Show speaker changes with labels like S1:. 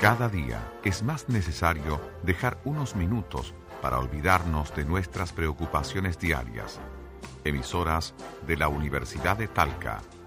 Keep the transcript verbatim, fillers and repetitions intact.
S1: Cada día es más necesario dejar unos minutos para olvidarnos de nuestras preocupaciones diarias. Emisoras de la Universidad de Talca.